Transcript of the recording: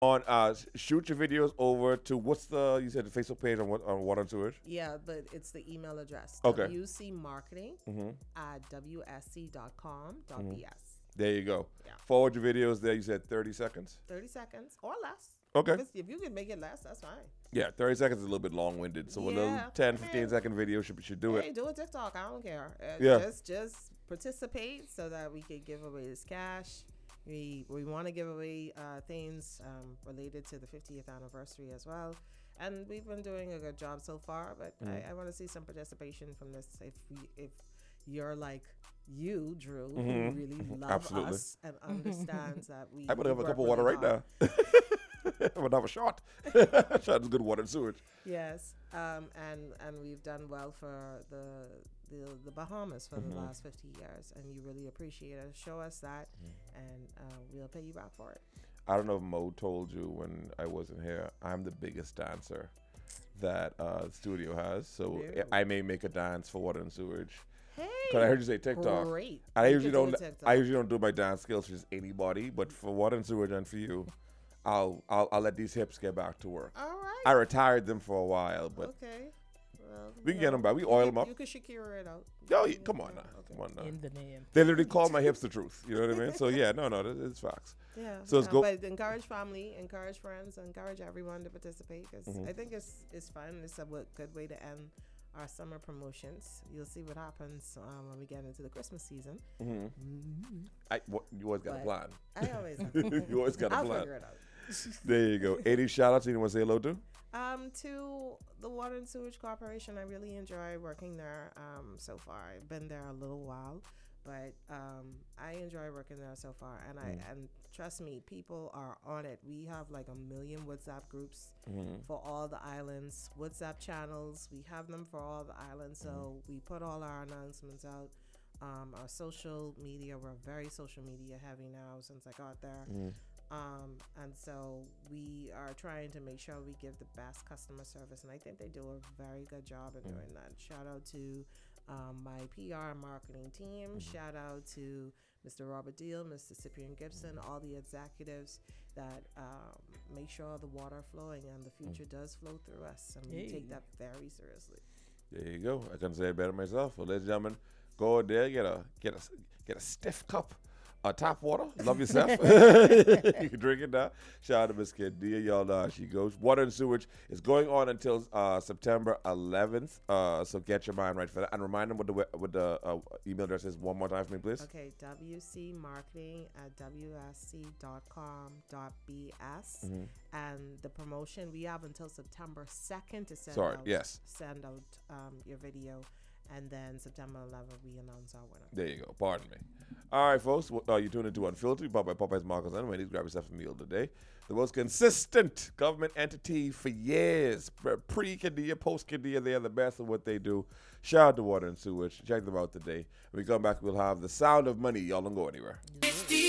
On shoot your videos over to what's the you said the Facebook page on what on Water and Sewage? Yeah, but it's the email address. Okay. WCmarketing Mm-hmm. at wsc.com.bs. There you go. Yeah. Forward your videos there. You said 30 seconds. 30 seconds or less. Okay. If you can make it less, that's fine. Yeah, 30 seconds is a little bit long-winded. So a little Yeah, 10, I 15 mean, second video should do Hey, it. do a TikTok. I don't care. Yeah. Just participate so that we can give away this cash. We want to give away things related to the 50th anniversary as well. And we've been doing a good job so far, but I want to see some participation from this. If you're like you, Drew, who really love Absolutely. us and understands that we. I better have a work cup of water really right hard. now. I'm gonna have a shot. Shot is good water and sewage. Yes, and we've done well for the Bahamas for the last 50 years, and you really appreciate it. Show us that, and we'll pay you back for it. I don't know if Mo told you when I wasn't here. I'm the biggest dancer that the studio has, so Really? I may make a dance for water and sewage. Hey, Cause I heard you say TikTok. great. I You usually can don't. do a TikTok. I usually don't do my dance skills for just anybody, but for water and sewage and for you, I'll let these hips get back to work. All right. I retired them for a while, but Okay. Well, we can get them back. We oil them up. You can Shakira it out. Oh, yeah, come on now. Okay. Come on now. In the name. They literally call my hips the truth. You know what I mean? So yeah, no, it's facts. Yeah. So let's go- But encourage family, encourage friends, encourage everyone to participate because I think it's fun. It's a good way to end our summer promotions. You'll see what happens when we get into the Christmas season. You always got a But plan. I always have You always got a I'll plan. figure it out. There you go. 80 shout outs. Anyone say hello to? To the Water and Sewage Corporation, I really enjoy working there so far. I've been there a little while, but I enjoy working there so far. And and trust me, people are on it. We have like 1 million WhatsApp groups for all the islands, WhatsApp channels. We have them for all the islands. So we put all our announcements out. Our social media, we're very social media heavy now since I got there. And so we are trying to make sure we give the best customer service, and I think they do a very good job in doing that. Shout out to my PR and marketing team. Shout out to Mr. Robert Deal, Mr. Cyprian Gibson, all the executives that make sure the water flowing and the future does flow through us, and we take that very seriously. There you go. I couldn't say it better myself. Well, ladies and gentlemen, go out there, get a stiff cup of tap water. Love yourself. You can drink it now. Shout out to Miss Kid. Dear y'all know how she goes. Water and sewage is going on until September 11th. So get your mind right for that. And remind them what the email address is one more time for me, please. Okay, WCmarketing at wsc.com.bs. And the promotion, we have until September 2nd to send out your video. And then September 11th, we announce our winner. There you go. Pardon me. All right, folks. You tuned into Unfiltered, brought by Popeyes Marcos and Wendy's. Grab yourself a meal today. The most consistent government entity for years. Pre-Kadia, post-Kadia, they are the best at what they do. Shout out to Water and Sewage. Check them out today. When we come back, we'll have the sound of money. Y'all don't go anywhere.